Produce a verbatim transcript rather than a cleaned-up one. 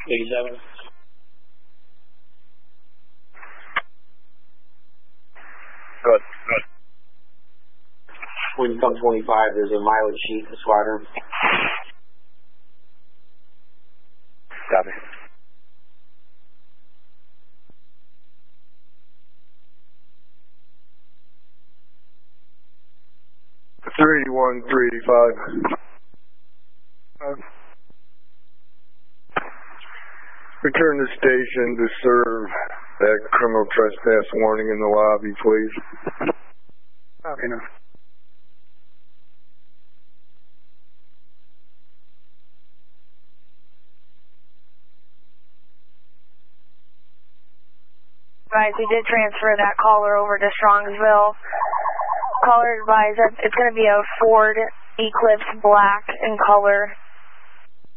eighty-seven. Good, good. When you come twenty-five, there's a mileage sheet in the squadron. Copy. three eighty-one, three eighty-five. Uh, return to station to serve that criminal trespass warning in the lobby, please. Okay, no. Guys, we did transfer that caller over to Strongsville. Caller advised that it's going to be a Ford Eclipse black in color.